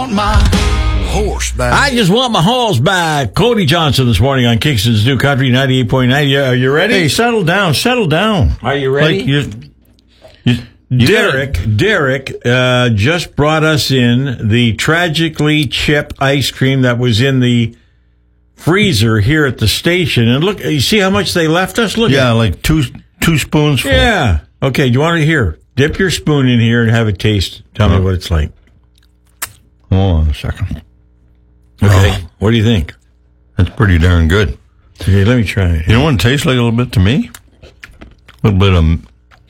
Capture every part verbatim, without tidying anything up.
want my horse back. I just want my horse back. Cody Johnson this morning on Kingston's New Country ninety-eight point nine. Are you ready? Hey, settle down, settle down. Are you ready? Like you, you, you Derek, Derek uh, just brought us in the Tragically Chip ice cream that was in the freezer here at the station. And look, you see how much they left us? Look Yeah, at like two two spoons full. Yeah. Okay, do you want to hear? Dip your spoon in here and have a taste. Tell me what it's like. Hold on a second. Okay. Oh, what do you think? that's pretty darn good. Okay, let me try it. You know what it tastes like a little bit to me? A little bit of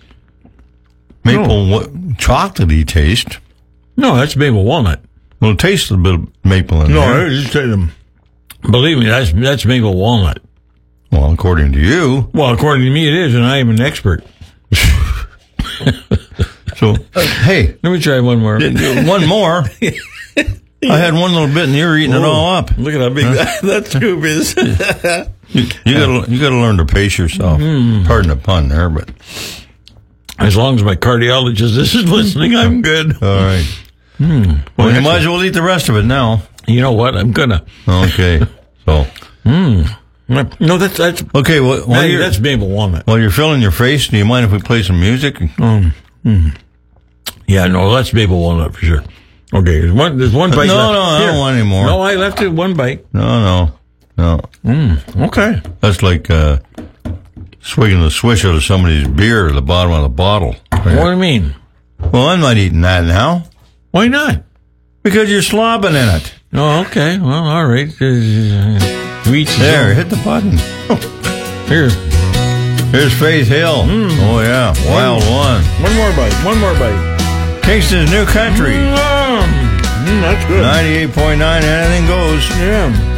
maple wa- chocolatey taste. No, that's maple walnut. Well, it tastes a bit of maple in No, there. it's just, um, believe me, that's that's maple walnut. Well, according to you. Well, according to me, it is, and I am an expert. So, uh, hey, Let me try one more. one more. I had one little bit, and you're eating it all up. Look at how big that, that scoop is. You, you gotta, you gotta learn to pace yourself. Mm. Pardon the pun there, but As long as my cardiologist is listening, I'm good. all right. Mm. Well, you might as well eat the rest of it now. You know what? I'm gonna. Okay. So, Mm. No, that's that's okay. Well, while hey, you're, that's maple walnut. while you're filling your face, do you mind if we play some music? Um, mm. Yeah, no, that's maple walnut for sure. Okay, there's one. There's one bite. No, left. no, I Here. don't want any more. No, I left it one bite. No, no, no. Mm. Okay. That's like uh, swigging the swish out of somebody's beer at the bottom of the bottle. What do you mean? Well, I'm not eating that now Why not? because you're slobbing in it. Oh, okay. Well, all right. Uh, Reach his There, own. hit the button. Here. Here's Faith Hill. Oh, yeah. Wild one. One more bite. One more bite. Kingston's New Country. Mm, mm, that's good. ninety-eight point nine, anything goes. Yeah.